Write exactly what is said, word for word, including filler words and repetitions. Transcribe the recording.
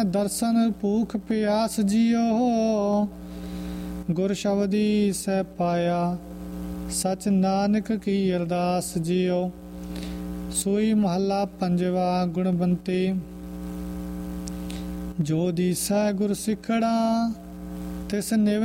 ਦਰਸ਼ਨ ਭੂਖ ਪਿਆਸ ਜਿਉ। ਗੁਰ ਸ਼ਬਦੀ ਸਹਿ ਪਾਇਆ ਸਚ ਨਾਨਕ ਕੀ ਅਰਦਾਸ ਜਿਉ। ਸੋਈ ਮਹੱਲਾ ਪੰਜਵਾ। ਗੁਣਵੰਤੀ ਜੋ ਦੀਸੈ ਗੁਰ ਸਿੱਖੜਾ ਤਿਸ ਨਿਵ